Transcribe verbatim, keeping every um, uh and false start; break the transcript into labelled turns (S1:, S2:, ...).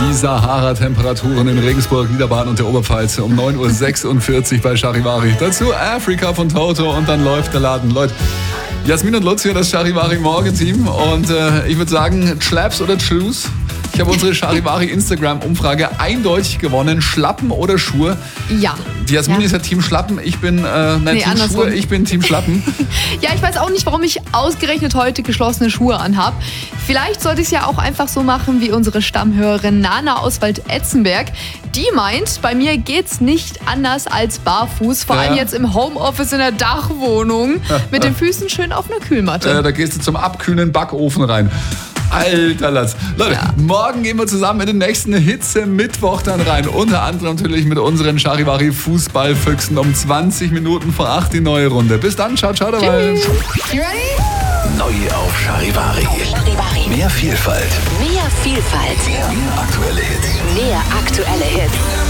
S1: Die Sahara-Temperaturen in Regensburg, Niederbayern und der Oberpfalz um neun Uhr sechsundvierzig bei Charivari. Dazu Afrika von Toto und dann läuft der Laden. Leute, Jasmin und Lutz hier, das Charivari Morgen-Team. Und äh, ich würde sagen, Schlaps oder Shoes? Ich habe unsere Charivari Instagram-Umfrage eindeutig gewonnen. Schlappen oder Schuhe?
S2: Ja.
S1: Die Jasmin
S2: ja.
S1: ist ja Team Schlappen, ich bin äh, nein,
S2: nee,
S1: Team
S2: andersrum.
S1: Schuhe, ich bin Team Schlappen.
S2: Ja, ich weiß auch nicht, warum ich ausgerechnet heute geschlossene Schuhe anhab. Vielleicht sollte ich es ja auch einfach so machen wie unsere Stammhörerin Nana aus Waldetzenberg. Die meint, bei mir geht's nicht anders als barfuß, vor
S1: Ja.
S2: allem jetzt im Homeoffice in der Dachwohnung, mit den Füßen schön auf einer Kühlmatte.
S1: Äh, da gehst du zum abkühlen Backofen rein. Alter Latz. Leute,
S2: Ja.
S1: morgen gehen wir zusammen in den nächsten Hitze-Mittwoch dann rein. Unter anderem natürlich mit unseren Charivari Fußballfüchsen um zwanzig Minuten vor acht die neue Runde. Bis dann, ciao, ciao dabei.
S2: Tschüss. You ready?
S3: Neu auf Charivari.
S4: Charivari.
S3: Mehr Vielfalt.
S4: Mehr Vielfalt.
S3: Mehr aktuelle Hits.
S4: Mehr aktuelle Hits.